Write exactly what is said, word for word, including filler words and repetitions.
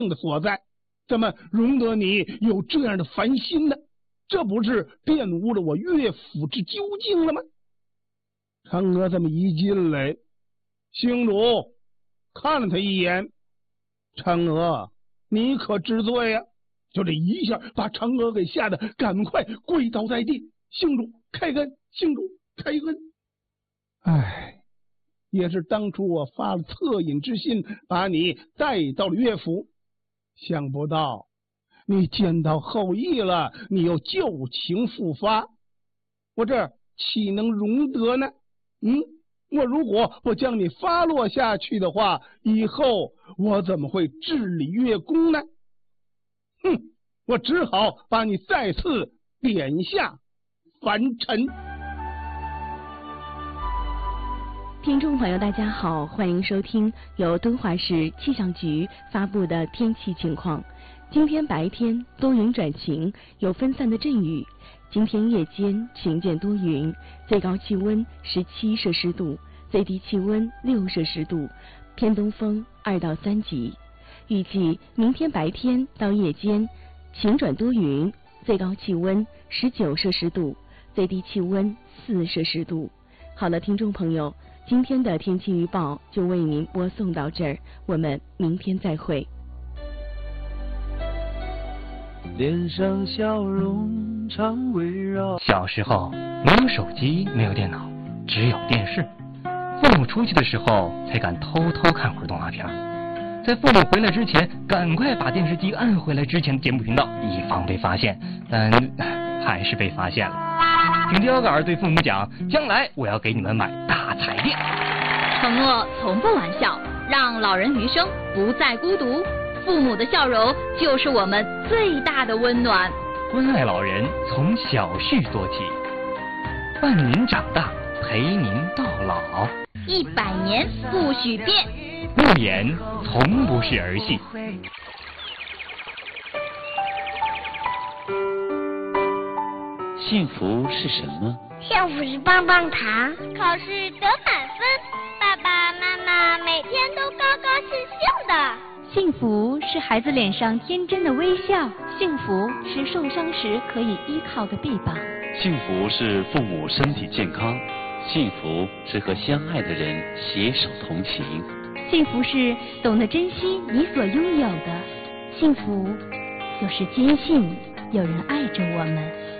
的所在，怎么容得你有这样的烦心呢？这不是玷污了我岳府之究竟了吗？嫦娥这么一进来，星主看了他一眼，嫦娥，你可知罪呀、啊？就这一下把嫦娥给吓得赶快跪倒在地，星主开恩，星主开恩。唉，也是当初我发了恻隐之心，把你带到了岳府，想不到你见到后羿了，你又旧情复发，我这岂能容得呢？嗯，我如果不将你发落下去的话，以后我怎么会治理岳宫呢？哼，我只好把你再次贬下凡尘。 听众朋友大家好，欢迎收听由敦化市气象局发布的天气情况。今天白天多云转晴，有分散的阵雨。今天夜间晴间多云，最高气温十七摄氏度，最低气温六摄氏度，偏东风二到三级。预计明天白天到夜间晴转多云，最高气温十九摄氏度，最低气温四摄氏度。好了，听众朋友，今天的天气预报就为您播送到这儿，我们明天再会。 脸上笑容常围绕。 小时候没有手机，没有电脑，只有电视。父母出去的时候才敢偷偷看会儿动画片，在父母回来之前赶快把电视机按回来之前的节目频道，以防被发现，但还是被发现了。听雕杆对父母讲，将来我要给你们买大彩电。 承诺从不玩笑，让老人余生不再孤独。父母的笑容就是我们最大的温暖。 关爱老人从小事做起，伴您长大，陪您到老。 一百年不许变， 诺言从不是儿戏。 幸福是什么？ 幸福是棒棒糖， 考试得满分，爸爸妈妈每天都高高兴兴的。 幸福是孩子脸上天真的微笑，幸福是受伤时可以依靠的臂膀， 幸福是父母身体健康，幸福是和相爱的人携手同行， 幸福是懂得珍惜你所拥有的，幸福就是坚信有人爱着我们。